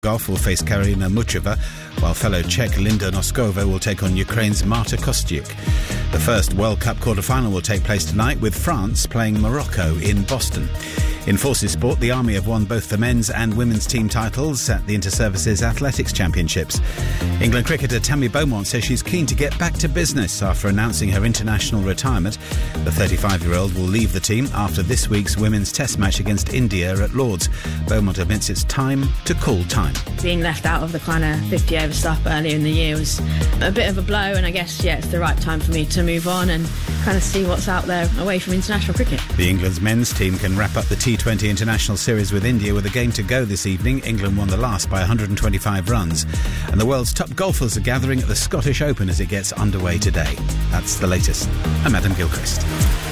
Golf will face Karina Muchova, while fellow Czech Linda Noskova will take on Ukraine's Marta Kostyuk. The first World Cup quarter-final will take place tonight, with France playing Morocco in Boston. In Forces Sport, the Army have won both the men's and women's team titles at the Inter-Services Athletics Championships. England cricketer Tammy Beaumont says she's keen to get back to business after announcing her international retirement. The 35-year-old will leave the team after this week's women's test match against India at Lord's. Beaumont admits it's time to call time. Being left out of the kind of 50 over stuff earlier in the year was a bit of a blow, and I guess, it's the right time for me to move on and kind of see what's out there away from international cricket. The England's men's team can wrap up the T20 International Series with India with a game to go this evening. England won the last by 125 runs. And the world's top golfers are gathering at the Scottish Open as it gets underway today. That's the latest. I'm Adam Gilchrist.